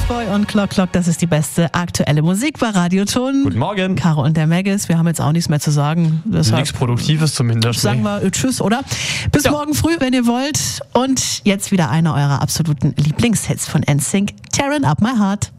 Boy und Clock Clock, das ist die beste aktuelle Musik bei Radioton. Guten Morgen. Caro und der Maggis, wir haben jetzt auch nichts mehr zu sagen. Nichts Produktives zumindest. Sagen wir Tschüss, oder? Bis morgen früh, wenn ihr wollt. Und jetzt wieder einer eurer absoluten Lieblingshits von NSYNC, Tearing Up My Heart.